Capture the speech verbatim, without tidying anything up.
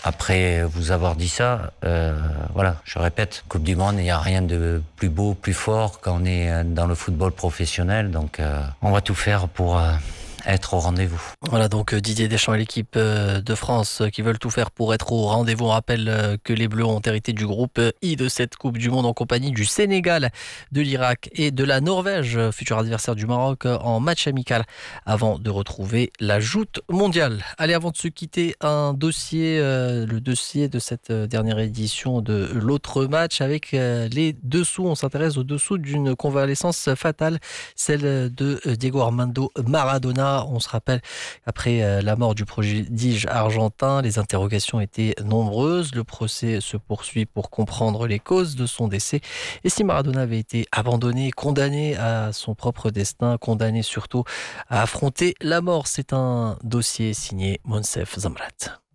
Après vous avoir dit ça, euh, voilà, je répète, Coupe du Monde, il n'y a rien de plus beau, plus fort quand on est dans le football professionnel. Donc euh, on va tout faire pour euh, être au rendez-vous. Voilà donc euh, Didier Deschamps et l'équipe euh, de France euh, qui veulent tout faire pour être au rendez-vous. On rappelle euh, que les Bleus ont hérité du groupe euh, I de cette Coupe du Monde en compagnie du Sénégal, de l'Irak et de la Norvège, euh, futur adversaire du Maroc euh, en match amical avant de retrouver la joute mondiale. Allez, avant de se quitter, un dossier, euh, le dossier de cette euh, dernière édition de l'autre match avec euh, les dessous. On s'intéresse aux dessous d'une convalescence fatale, celle de euh, Diego Armando Maradona. On se rappelle, après euh, la mort du prodige argentin, les interrogations étaient nombreuses. Le procès se poursuit pour comprendre les causes de son décès. Et si Maradona avait été abandonné, condamné à son propre destin, condamné surtout à affronter la mort, c'est un dossier signé Monsef Zamrat.